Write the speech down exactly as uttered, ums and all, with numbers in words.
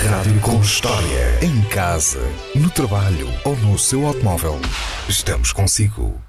rádio com história. Em casa, no trabalho ou no seu automóvel, estamos consigo.